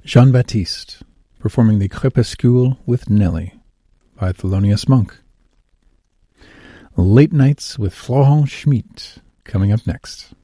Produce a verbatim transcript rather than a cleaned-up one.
Jean-Baptiste, performing the Crépuscule with Nelly by Thelonious Monk. Late Nights with Florent Schmitt coming up next.